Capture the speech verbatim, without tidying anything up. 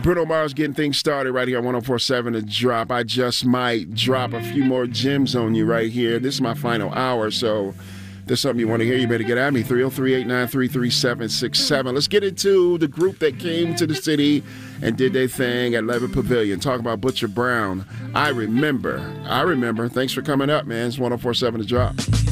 Bruno Mars getting things started right here on one oh four point seven The Drop. I just might drop a few more gems on you right here. This is my final hour, so if there's something you want to hear, you better get at me. three oh three, eight nine three, three seven six seven. Let's get into the group that came to the city and did their thing at Levitt Pavilion. Talk about Butcher Brown. I remember. I remember. Thanks for coming up, man. It's one oh four point seven The Drop.